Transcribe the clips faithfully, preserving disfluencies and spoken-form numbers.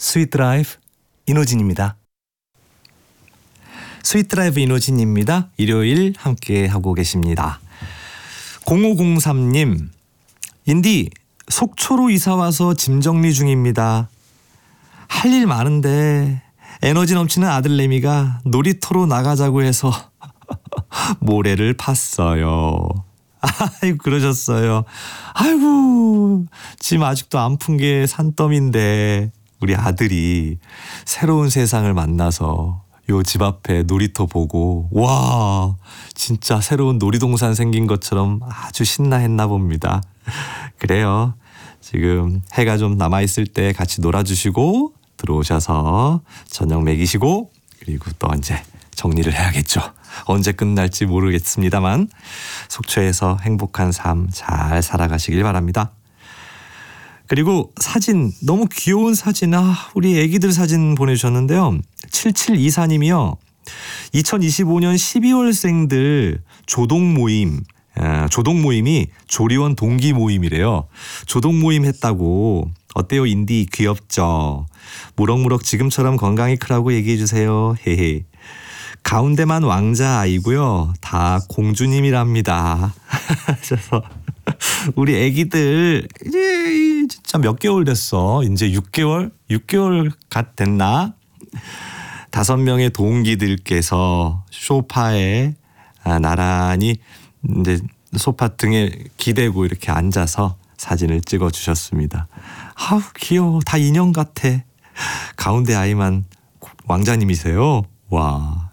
스윗 드라이브 이노진입니다. 스윗 드라이브 이노진입니다. 일요일 함께 하고 계십니다. 공오공삼 님, 인디 속초로 이사와서 짐 정리 중입니다. 할 일 많은데 에너지 넘치는 아들내미가 놀이터로 나가자고 해서 모래를 팠어요. 아이고 그러셨어요. 아이고 짐 아직도 안 푼 게 산더미인데 우리 아들이 새로운 세상을 만나서 요 집 앞에 놀이터 보고 와 진짜 새로운 놀이동산 생긴 것처럼 아주 신나했나 봅니다. 그래요. 지금 해가 좀 남아있을 때 같이 놀아주시고 들어오셔서 저녁 먹이시고 그리고 또 이제 정리를 해야겠죠. 언제 끝날지 모르겠습니다만 속초에서 행복한 삶 잘 살아가시길 바랍니다. 그리고 사진 너무 귀여운 사진 아 우리 애기들 사진 보내주셨는데요. 칠칠이사 님이요. 이천이십오 년 십이월생들 조동 모임 아, 조동 모임이 조리원 동기 모임이래요. 조동 모임 했다고 어때요 인디 귀엽죠. 무럭무럭 지금처럼 건강히 크라고 얘기해 주세요. 헤헤. 가운데만 왕자 아이고요. 다 공주님이랍니다. 그래서 우리 애기들 이제 진짜 몇 개월 됐어. 이제 육 개월? 육 개월 갓 됐나? 다섯 명의 동기들께서 소파에 아, 나란히 이제 소파 등에 기대고 이렇게 앉아서 사진을 찍어 주셨습니다. 아우 귀여워. 다 인형 같아. 가운데 아이만 왕자님이세요. 와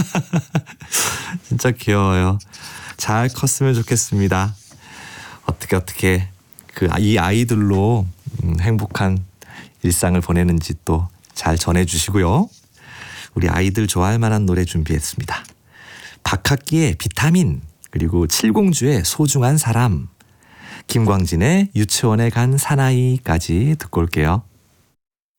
진짜 귀여워요. 잘 컸으면 좋겠습니다. 어떻게 어떻게 그 이 아이들로 음, 행복한 일상을 보내는지 또 잘 전해주시고요. 우리 아이들 좋아할 만한 노래 준비했습니다. 박학기의 비타민 그리고 칠공주의 소중한 사람 김광진의 유치원에 간 사나이까지 듣고 올게요.